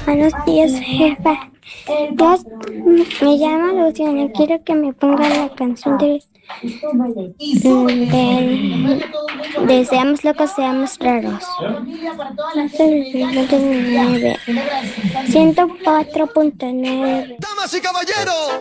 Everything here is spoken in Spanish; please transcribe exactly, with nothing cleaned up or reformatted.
Buenos días, jefa. Yo me llamo Luciana. Quiero que me pongan la canción de, mm, de, de Seamos locos, seamos raros. ciento cuatro punto nueve. Damas y caballeros.